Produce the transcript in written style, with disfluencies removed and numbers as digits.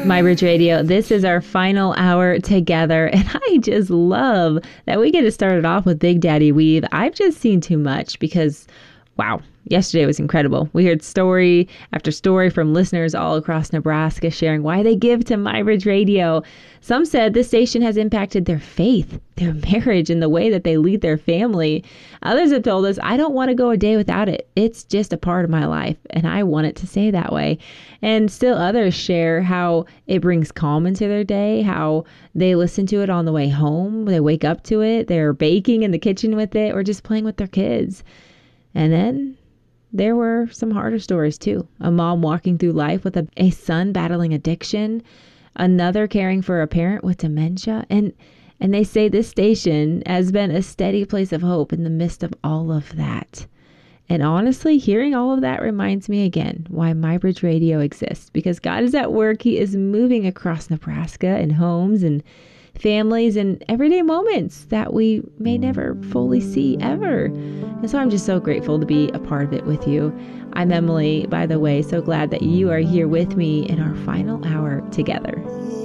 My Bridge Radio. This is our final hour together, and I just love that we get to start it off with Big Daddy Weave. I've just seen too much because, wow, yesterday was incredible. We heard story after story from listeners all across Nebraska sharing why they give to My Bridge Radio. Some said this station has impacted their faith, their marriage, and the way that they lead their family. Others have told us, I don't want to go a day without it. It's just a part of my life, and I want it to stay that way. And still others share how it brings calm into their day, how they listen to it on the way home, they wake up to it, they're baking in the kitchen with it, or just playing with their kids. And then there were some harder stories too. A mom walking through life with a son battling addiction, another caring for a parent with dementia. And they say this station has been a steady place of hope in the midst of all of that. And honestly, hearing all of that reminds me again why My Bridge Radio exists, because God is at work. He is moving across Nebraska in homes and families and everyday moments that we may never fully see ever. And so I'm just so grateful to be a part of it with you. I'm Emily, by the way, so glad that you are here with me in our final hour together.